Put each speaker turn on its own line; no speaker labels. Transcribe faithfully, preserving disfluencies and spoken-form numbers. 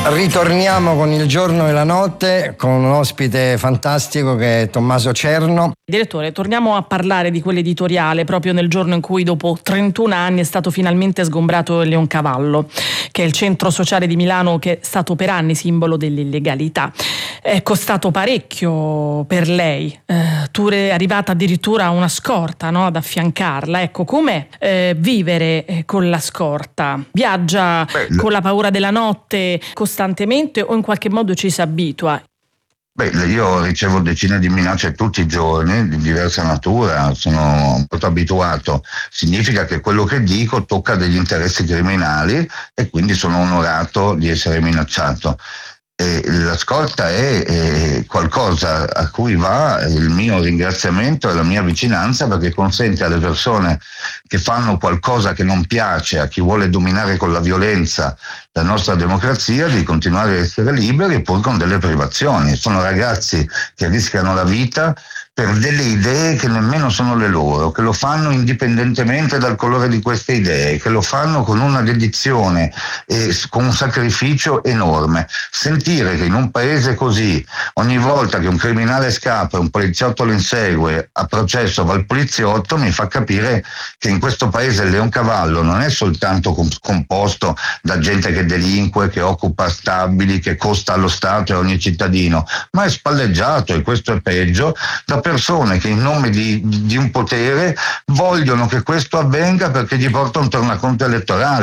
Ritorniamo con Il giorno e la notte con un ospite fantastico che è Tommaso Cerno.
Direttore, torniamo a parlare di quell'editoriale proprio nel giorno in cui dopo trentuno anni è stato finalmente sgombrato il Leoncavallo, che è il centro sociale di Milano che è stato per anni simbolo dell'illegalità. È costato parecchio per lei, eh, tu è arrivata addirittura una scorta, no, ad affiancarla. Ecco, com'è eh, vivere eh, con la scorta? Viaggia
Beh,
con la paura della notte costantemente o in qualche modo ci si abitua?
Beh, io ricevo decine di minacce tutti i giorni, di diversa natura, sono molto abituato. Significa che quello che dico tocca degli interessi criminali e quindi sono onorato di essere minacciato. E la scorta è, è qualcosa a cui va il mio ringraziamento e la mia vicinanza, perché consente alle persone che fanno qualcosa che non piace a chi vuole dominare con la violenza la nostra democrazia di continuare a essere liberi, pur con delle privazioni. Sono ragazzi che rischiano la vita per delle idee che nemmeno sono le loro, che lo fanno indipendentemente dal colore di queste idee, che lo fanno con una dedizione e con un sacrificio enorme. Sentire che in un paese così, ogni volta che un criminale scappa e un poliziotto lo insegue, a processo va il poliziotto, mi fa capire che in questo paese il Leoncavallo non è soltanto composto da gente che delinque, che occupa stabili, che costa allo Stato e a ogni cittadino, ma è spalleggiato, e questo è peggio, da persone che in nome di, di un potere vogliono che questo avvenga perché gli porta un tornaconto elettorale.